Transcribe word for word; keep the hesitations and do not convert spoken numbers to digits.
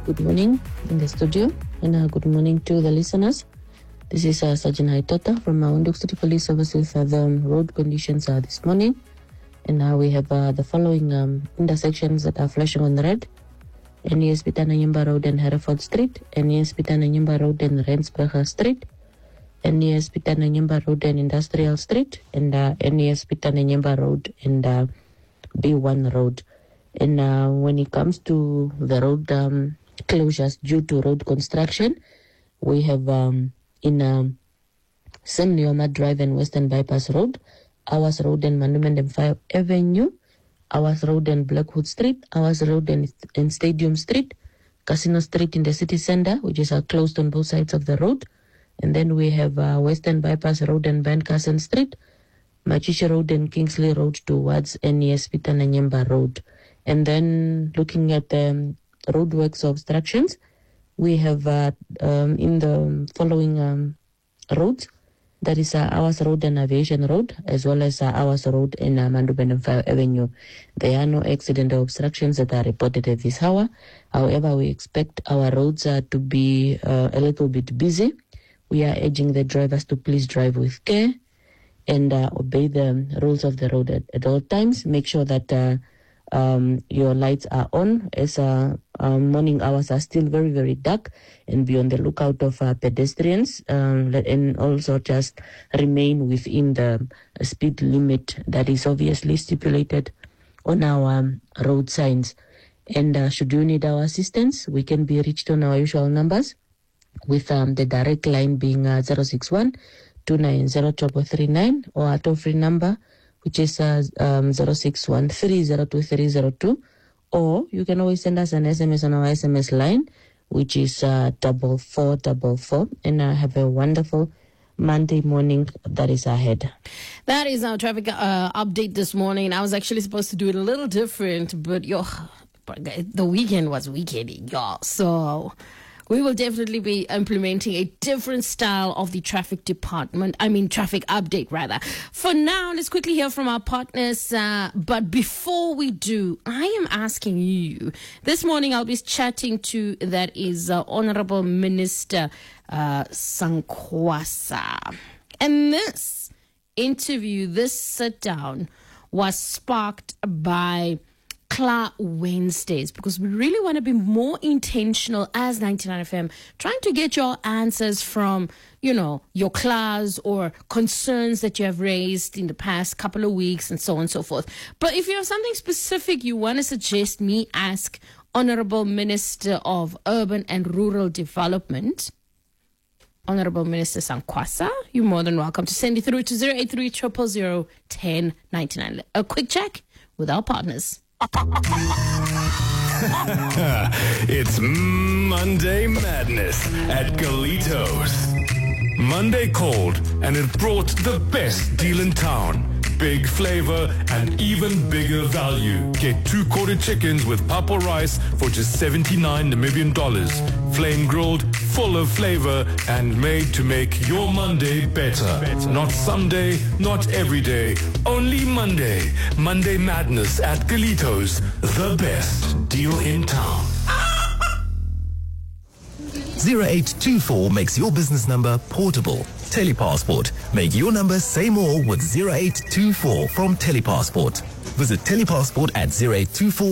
Good morning in the studio, and uh, good morning to the listeners. This is uh, Sergeant Haitota from Windhoek City Police Service with uh, the road conditions uh, this morning. And now uh, we have uh, the following um, intersections that are flashing on red. N E S Pitana Nyimba Road and Hereford Street, N E S Pitana Nyimba Road and Rensburger Street, N E S Pitana Nyimba Road and Industrial Street, and uh, N E S Pitana Nyimba Road and uh, B one Road. And uh, when it comes to the road um, closures due to road construction, we have um, in um, Sam Nujoma Drive and Western Bypass Road, Awas Road and Monument and Fire Avenue, Awas Road and Blackwood Street, Awas Road and, and Stadium Street, Casino Street in the city center, which is uh, closed on both sides of the road. And then we have uh, Western Bypass Road and Bencarson Street, Machiche Road and Kingsley Road towards N E S Pitana Nyimba Road. And then looking at the um, roadworks obstructions, we have uh, um, in the following um, roads, that is uh, Awas Road and Aviation Road, as well as uh, Awas Road and uh, Manduben and Fire Avenue. There are no accident or obstructions that are reported at this hour. However, we expect our roads uh, to be uh, a little bit busy. We are urging the drivers to please drive with care and uh, obey the rules of the road at, at all times. Make sure that uh, um, your lights are on as uh, uh, morning hours are still very, very dark, and be on the lookout of uh, pedestrians, um, and also just remain within the speed limit that is obviously stipulated on our um, road signs. And uh, should you need our assistance, we can be reached on our usual numbers, with um, the direct line being uh, zero six one, two nine zero, three three nine, or our toll-free number, which is uh, um, zero six one, three zero two three zero two, or you can always send us an S M S on our S M S line, which is uh, double four double four, and uh, have a wonderful Monday morning that is ahead. That is our traffic uh, update this morning. I was actually supposed to do it a little different, but yo, the weekend was weekending, y'all. So we will definitely be implementing a different style of the traffic department. I mean, traffic update, rather. For now, let's quickly hear from our partners. Uh, but before we do, I am asking you. This morning, I'll be chatting to, that is uh, Honorable Minister uh, Sankwasa. And this interview, this sit-down, was sparked by Kla Wednesdays, because we really want to be more intentional as ninety-nine F M, trying to get your answers from, you know, your class or concerns that you have raised in the past couple of weeks and so on and so forth. But if you have something specific you want to suggest me ask Honorable Minister of Urban and Rural Development, Honorable Minister Sankwasa, you're more than welcome to send it through to zero eight three, zero zero zero, one zero nine nine. A quick check with our partners. It's Monday Madness at Galitos. Monday called, and it brought the best deal in town. Big flavor and even bigger value. Get two quarter chickens with papa rice for just seventy-nine Namibian dollars. Flame grilled, full of flavor, and made to make your Monday better. better. Not someday, not every day, only Monday. Monday Madness at Galitos. The best deal in town. zero eight two four makes your business number portable. Telepassport. Make your number say more with zero eight two four from Telepassport. Visit Telepassport at zero eight two four